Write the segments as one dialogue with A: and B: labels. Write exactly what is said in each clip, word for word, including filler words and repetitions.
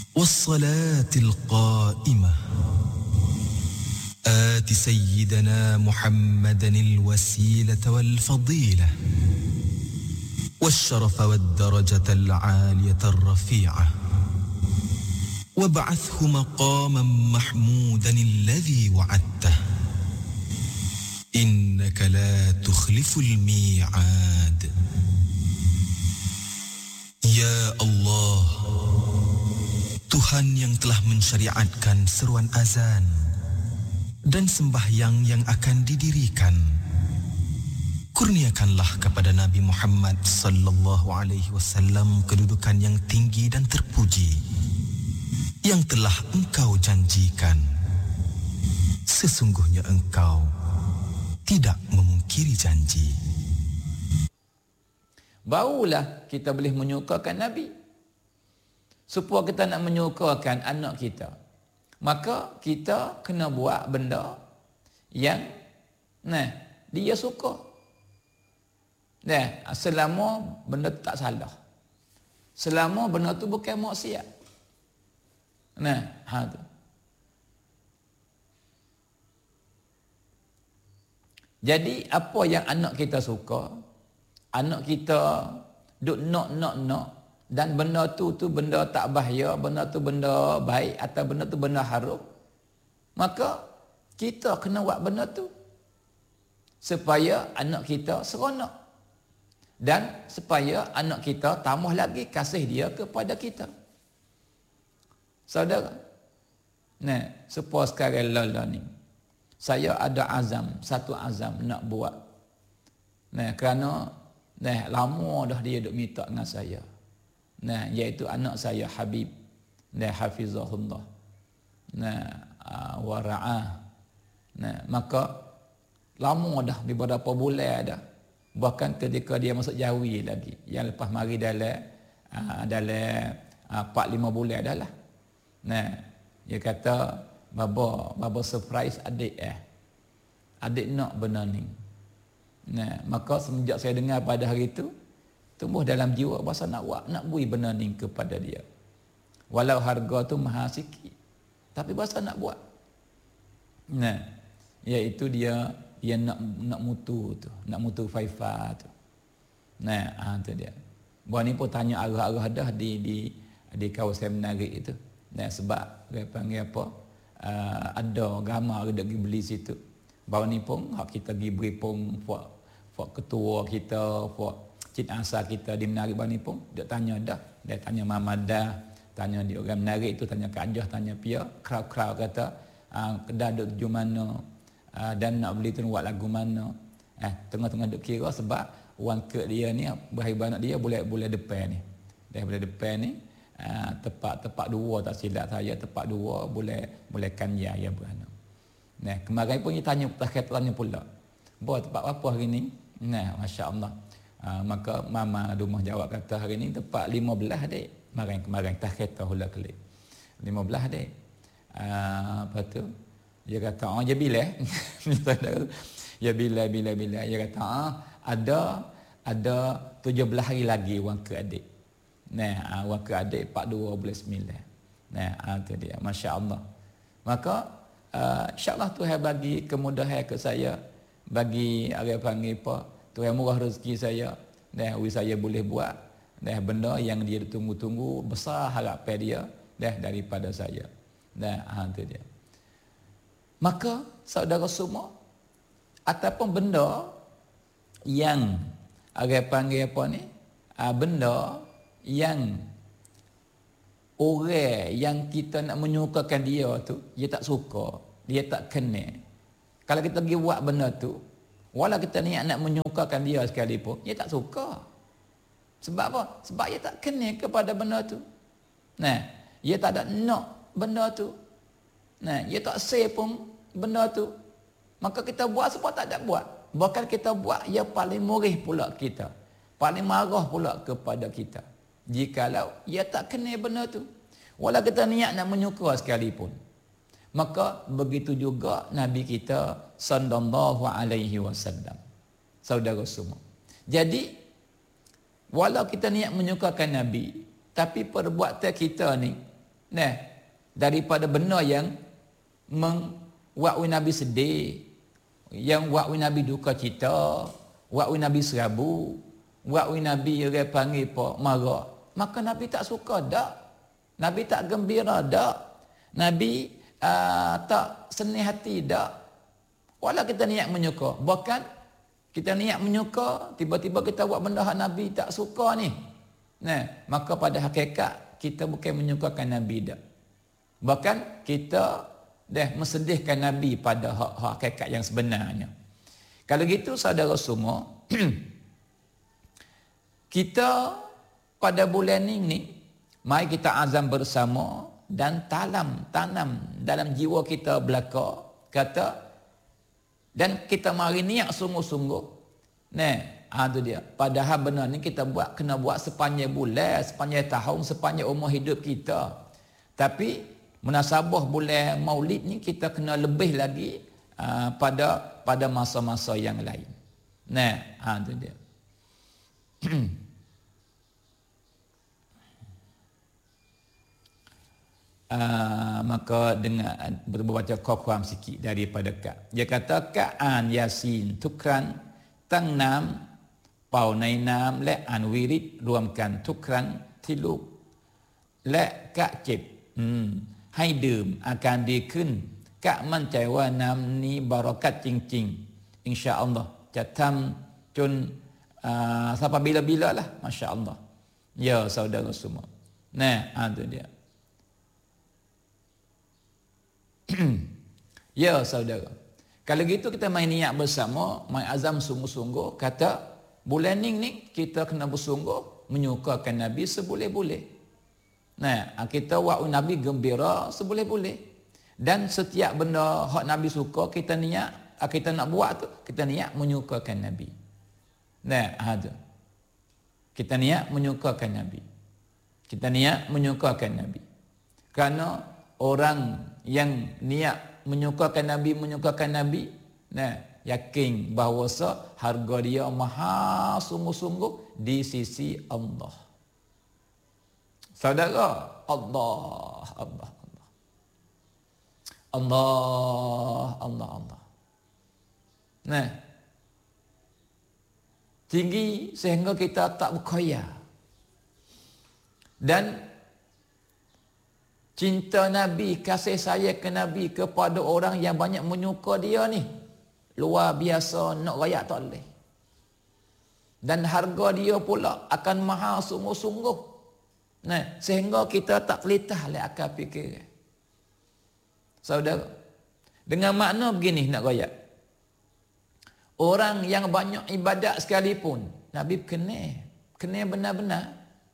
A: والصلاة القائمة آت سيدنا محمدا الوسيلة والفضيلة والشرف والدرجة العالية الرفيعة وابعثه مقاما محمودا الذي وعدته إنك لا تخلف الميعاد. Ya Allah, Tuhan yang telah mensyariatkan seruan azan dan sembahyang yang akan didirikan, kurniakanlah kepada Nabi Muhammad sallallahu alaihi wasallam kedudukan yang tinggi dan terpuji yang telah engkau janjikan. Sesungguhnya engkau tidak memungkiri janji.
B: Barulah kita boleh menyukakan Nabi. Supaya kita nak menyukakan anak kita, maka kita kena buat benda yang nah, dia suka. Nah, selama benda tak salah. Selama benda tu bukan maksiat. Nah, ha tu. Jadi apa yang anak kita suka, anak kita duk nak nak nak, dan benda tu tu benda tak bahaya, benda tu benda baik atau benda tu benda haram, maka kita kena buat benda tu supaya anak kita seronok dan supaya anak kita tambah lagi kasih dia kepada kita. Saudara, nah, supaya sekarang lala ni saya ada azam, satu azam nak buat. Nah, kerana nah, lama dah dia duk minta dengan saya. Nah, iaitu anak saya Habib, nah, hafizahullah. Nah, uh, wara'ah. Nah, maka lama dah, beberapa bulan dah. Bahkan ketika dia masuk Jawi lagi, yang lepas mari dalam uh, dalam uh, empat lima bulan dah lah. Nah, dia kata, Baba, Baba surprise adik eh. Adik nak benda ni. Nah, maka semenjak saya dengar pada hari itu, tumbuh dalam jiwa bahasa nak buat, nak bui benda ni kepada dia. Walau harga tu mahal sikit, tapi bahasa nak buat. Nah, iaitu dia dia nak nak mutu tu, nak mutu Faifa tu. Nah, ah tu dia. Buat ni pun tanya arah-arah dah di di di kawasan Menarik itu. Nah, sebab dia panggil apa? Uh, ada gambar dia pergi beli situ. Bawa ni pun hak kita pergi beri pun buat buat ketua kita, buat cik asa kita di Menarik Bani pun dia tanya dah, dia tanya Mama dah, tanya dia orang Menarik tu, tanya Kak Anjah, tanya Pia, crowd-crowd kata uh, kedai duk tuju mana, uh, dan nak beli tu buat lagu mana. Eh tengah-tengah duk kira sebab wang ke dia ni berhibah dia boleh boleh depan ni. Dia boleh depan ni uh, tepat tepat dua tak silap saya, tepat dua boleh boleh kan ya ya berana. Nah, kemarin pun dia tanya tanya pula. Buat tempat apa hari ni? Nah, masya-Allah. Uh, maka mama rumah jawab kata hari ni tepat lima belas dek. Kemarin-kemarin tak kereta hula kelip. lima belas dek. Uh, lepas tu dia kata, "Oh, ya bila?" Ya bila bila bila. Dia kata, "Ah, ada ada tujuh belas hari lagi wang ke adik." Nah, uh, wang ke adik empat puluh dua bulan sembilan. Nah, uh, tu dia. Masya-Allah. Maka uh, insya-Allah Tuhan bagi kemudahan ke saya, bagi apa panggil apa? Tuhan murah rezeki saya, dah saya boleh buat dah benda yang dia tunggu-tunggu, besar harapan dia dah daripada saya. Dah ha tu dia. Maka saudara semua, ataupun benda yang orang panggil apa ni? Ah, benda yang orang yang kita nak menyukakan dia tu, dia tak suka, dia tak kena. Kalau kita pergi buat benda tu, walau kita niat nak menyukakan dia sekalipun, dia tak suka. Sebab apa? Sebab dia tak kena kepada benda tu. Nah, dia tak ada nak benda tu. Nah, dia tak say pun benda tu. Maka kita buat sebab tak ada buat. Bahkan kita buat, ia paling murih pula kita. Paling marah pula kepada kita. Jikalau ia tak kena benda tu. Walau kita niat nak menyuka sekalipun. Maka begitu juga Nabi kita sallallahu alaihi wasallam. Saudara semua. Jadi walau kita niat menyukakan Nabi, tapi perbuatan kita ni Nah, daripada benda yang membuat Nabi sedih, yang buat Nabi duka cita, buat Nabi serabu, buat Nabi orang panggil apa marah, maka Nabi tak suka dak. Nabi tak gembira dak. Nabi uh, tak senang hati dak. Walau kita niat menyuka, bahkan kita niat menyuka, tiba-tiba kita buat benda yang Nabi tak suka ni. Nah, maka pada hakikat kita bukan menyukakan Nabi dak. Bahkan kita dah mesedihkan Nabi pada hak-hak hakikat yang sebenarnya. Kalau gitu saudara semua, kita pada bulan ini ni, mari kita azam bersama dan tanam tanam dalam jiwa kita belaka kata, dan kita mari niat sungguh-sungguh. Nah, ha, tu dia. Padahal benar ni kita buat kena buat sepanjang bulan, sepanjang tahun, sepanjang umur hidup kita. Tapi munasabah bulan Maulid ni kita kena lebih lagi uh, pada pada masa-masa yang lain. Nah, ha tu dia. uh, maka dengan berbaca qafam sikit daripada Kak. Dia kata Ka'an Yasin Tukran Tang Nam Pau Nai Nam Le An Wirid rwamkan Tukran Tiluk Le Kak Cip. Hmm. ให้ดื่มอาการดีขึ้นกะมั่นใจว่าน้ำนี้บารักัตจริงๆอินชาอัลลอฮ์จะทำจน uh, sampai bila-bila lah, Masya Allah. Ya saudara semua. Nah, itu dia. Ya saudara. Kalau gitu kita main niat bersama, main azam sungguh-sungguh, kata bulan ni ni kita kena bersungguh menyukakan Nabi seboleh-boleh. Nah, kita buat Nabi gembira seboleh-boleh. Dan setiap benda hak Nabi suka, kita niat, kita nak buat tu, kita niat menyukakan Nabi. Nah, ada. Kita niat menyukakan Nabi. Kita niat menyukakan Nabi. Kerana orang yang niat menyukakan Nabi, menyukakan Nabi, nah, yakin bahawa harga dia maha sungguh-sungguh di sisi Allah. Saudara, Allah, Allah, Allah. Allah, Allah, Allah. Nah, tinggi sehingga kita tak berkhayal. Dan cinta Nabi, kasih sayang ke Nabi kepada orang yang banyak menyuka dia ni, luar biasa, nak rayak tak boleh. Dan harga dia pula akan mahal sungguh-sungguh. Nah, sehingga kita tak pelitah oleh akal fikir. Saudara, dengan makna begini nak royak. Orang yang banyak ibadat sekalipun, Nabi kenal, kenal benar-benar.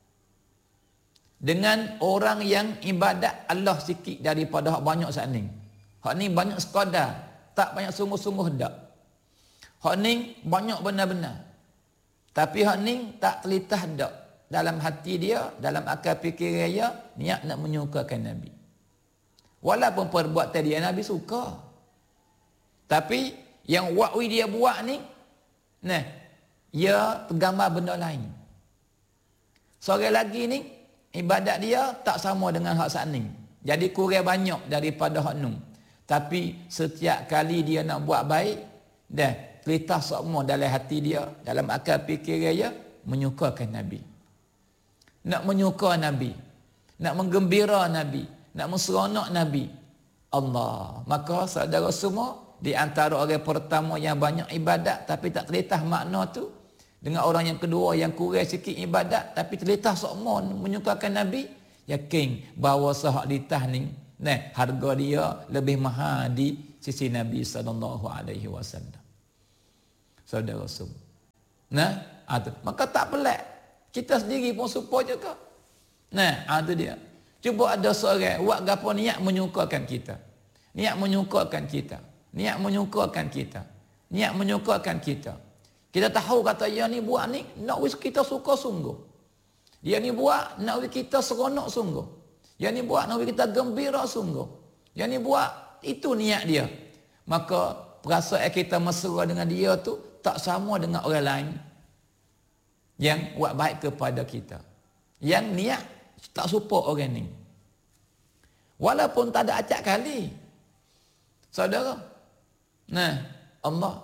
B: Dengan orang yang ibadat Allah sikit daripada hak banyak saat ni. Hak ni banyak sekadar, tak banyak sungguh-sungguh dak. Hak ni banyak benar-benar. Tapi hak ni tak telitah dak. Dalam hati dia, dalam akal fikir dia, niat nak menyukakan Nabi. Walaupun perbuatan dia Nabi suka. Tapi yang wakwi dia buat ni, nah, ia tergambar benda lain. Seorang lagi ni, ibadat dia tak sama dengan hak saat ni. Jadi kurang banyak daripada hak nun. Tapi setiap kali dia nak buat baik, dah kelitah semua dalam hati dia, dalam akal fikir dia, menyukakan Nabi. Nak menyuka Nabi, nak menggembira Nabi, nak menseronok Nabi. Allah. Maka saudara semua, di antara orang pertama yang banyak ibadat tapi tak terletah makna tu, dengan orang yang kedua yang kurang sikit ibadat tapi terletah semua menyukakan Nabi, yakin bahawa sahak litah ni, nah, harga dia lebih mahal di sisi Nabi sallallahu alaihi wasallam. Saudara semua. Nah, ada. Maka tak pelik. Kita sendiri pun serupa juga. Nah, itu dia. Cuba ada seorang buat gapo niat menyukakan kita. Niat menyukakan kita. Niat menyukakan kita. Niat menyukakan kita. Kita tahu kata dia ni buat ni nak wis kita suka sungguh. Dia ni buat nak wis kita seronok sungguh. Dia ni buat nak wis kita gembira sungguh. Dia ni buat itu niat dia. Maka perasaan kita mesra dengan dia tu tak sama dengan orang lain yang buat baik kepada kita. Yang niat tak serupa orang ni. Walaupun tak ada acak kali. Saudara. Nah, Allah.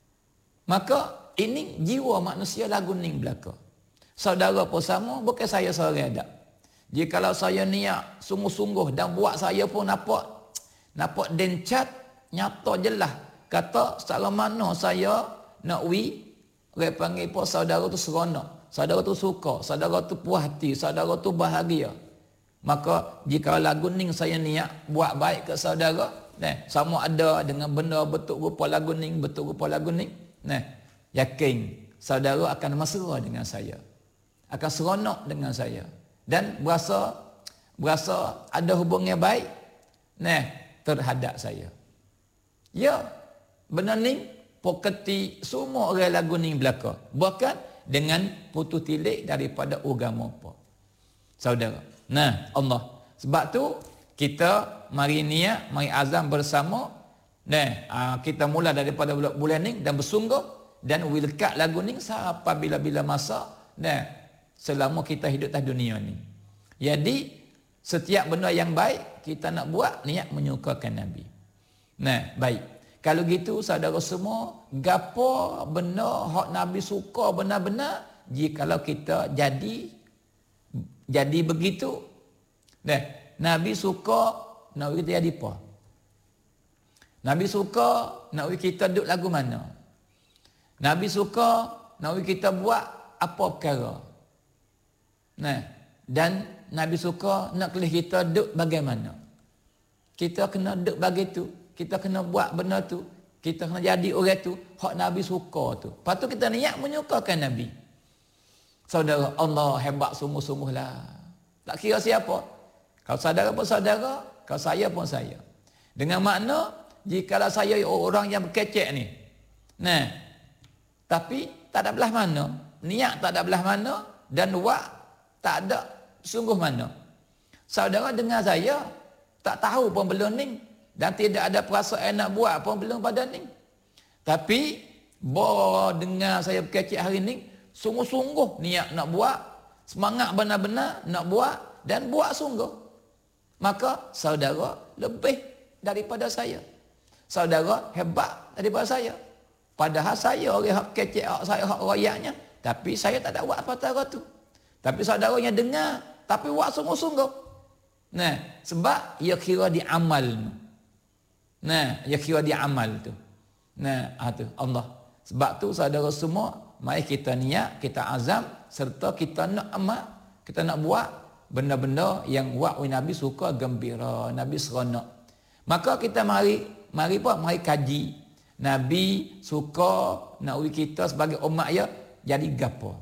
B: Maka ini jiwa manusia lagu ning belaka. Saudara pun sama, bukan saya seorang ada. Jikalau saya niat sungguh-sungguh dan buat saya pun nampak nampak dencat, nyata jelas. Kata secara mana saya nak wi, orang panggil pun saudara tu seronok, saudara tu suka, saudara tu puas hati, saudara tu bahagia. Maka jika lagu ning saya niat buat baik ke saudara, nah, sama ada dengan benda bentuk rupa lagu ning, bentuk rupa lagu ning, nah, yakin saudara akan mesra dengan saya, akan seronok dengan saya, dan berasa berasa ada hubungan baik, nah, terhadap saya. Ya, benda ning poketi semua orang lagu ning belaka, bahkan dengan putus tilik daripada agama apa, saudara. Nah, Allah. Sebab tu kita mari niat, mari azam bersama. Nah, kita mula daripada bulan ni dan bersungguh dan wilkat lagu ni sampai bila-bila masa. Nah, selama kita hidup di dunia ni. Jadi setiap benda yang baik kita nak buat niat menyukakan Nabi. Nah, baik. Kalau gitu saudara semua, gapo benda hak Nabi suka benar-benar jikalau kita jadi jadi begitu. Nah, Nabi suka nak kita jadi apa? Nabi suka nak kita duduk lagu mana? Nabi suka nak kita buat apa perkara? Nah, dan Nabi suka nak kelih kita duduk bagaimana? Kita kena duduk begitu. Kita kena buat benda tu. Kita kena jadi orang tu. Hak Nabi suka tu. Lepas tu kita niat menyukakan Nabi. Saudara, Allah hebat sungguh-sungguh lah. Tak kira siapa. Kalau saudara pun saudara, kalau saya pun saya. Dengan makna, jikalau saya orang yang berkecek ni. Nah, tapi tak ada belah mana. Niat tak ada belah mana. Dan wak tak ada sungguh mana. Saudara dengar saya, tak tahu pun belum ni. Dan tidak ada perasaan nak buat pun belum pada ni. Tapi, bo dengar saya berkecek hari ni, sungguh-sungguh niat nak buat, semangat benar-benar nak buat dan buat sungguh. Maka saudara lebih daripada saya. Saudara hebat daripada saya. Padahal saya orang hak kecek, saya hak rakyatnya, tapi saya tak ada buat apa-apa tu. Tapi saudaranya dengar, tapi buat sungguh-sungguh. Nah, sebab ia kira di amal. Nah, ia kira di amal tu. Nah, ah tu Allah. Sebab tu saudara semua, mari kita niat, kita azam, serta kita nak amal, kita nak buat benda-benda yang wak Nabi suka, gembira, Nabi seronok. Maka kita mari, mari apa? Mari kaji. Nabi suka nak kita sebagai umat ya, jadi gapo?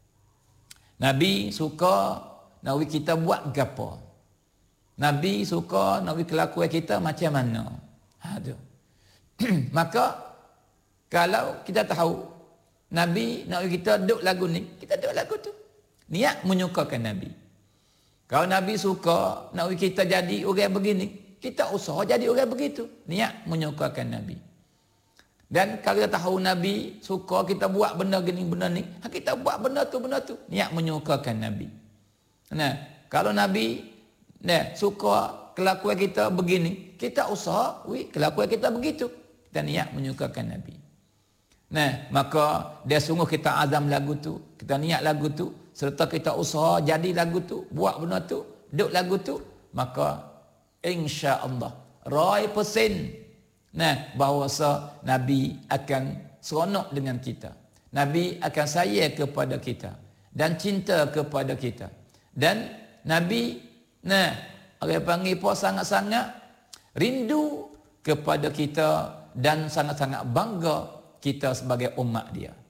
B: Nabi suka nak kita buat gapo? Nabi suka nak kelakuan kita macam mana? Ha tu. Maka kalau kita tahu Nabi nak kita duduk lagu ni, kita duduk lagu tu. Niat menyukakan Nabi. Kalau Nabi suka nak kita jadi orang begini, kita usaha jadi orang begitu. Niat menyukakan Nabi. Dan kalau kita tahu Nabi suka kita buat benda gini, benda ni, kita buat benda tu, benda tu. Niat menyukakan Nabi. Nah, kalau Nabi nah, suka kelakuan kita begini, kita usaha, wi, kelakuan kita begitu. Kita niat menyukakan Nabi. Nah, maka dia sungguh kita azam lagu tu, kita niat lagu tu, serta kita usaha jadi lagu tu, buat benda tu, duduk lagu tu, maka insya-Allah ratus persen nah bahawasa Nabi akan seronok dengan kita. Nabi akan sayang kepada kita dan cinta kepada kita. Dan Nabi nah orang panggil apa sangat-sangat rindu kepada kita dan sangat-sangat bangga kita sebagai umat dia.